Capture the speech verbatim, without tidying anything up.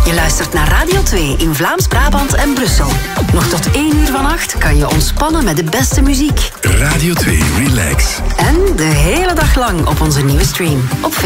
Je luistert naar Radio twee in Vlaams-Brabant en Brussel. Nog tot één uur vannacht kan je ontspannen met de beste muziek. Radio twee Relax. En de hele dag lang op onze nieuwe stream. Op